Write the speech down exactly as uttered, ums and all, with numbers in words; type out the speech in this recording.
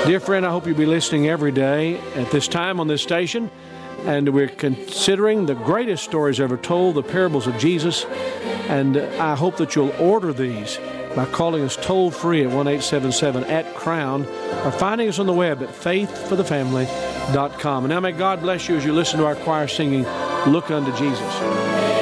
Dear friend, I hope you'll be listening every day at this time on this station. And we're considering the greatest stories ever told, the parables of Jesus. And I hope that you'll order these by calling us toll-free at one eight seven seven at Crown or finding us on the web at faith for the family dot com. And now may God bless you as you listen to our choir singing, Look Unto Jesus.